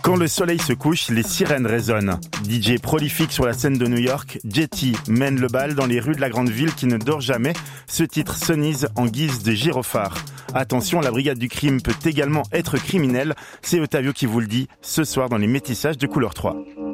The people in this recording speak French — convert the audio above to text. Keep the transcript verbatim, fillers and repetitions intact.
Quand le soleil se couche, les sirènes résonnent. D J prolifique sur la scène de New York, Jetty mène le bal dans les rues de la grande ville qui ne dort jamais. Ce titre sonise en guise de gyrophare. Attention, la brigade du crime peut également être criminelle. C'est Ottavio qui vous le dit ce soir dans les métissages de Couleur trois.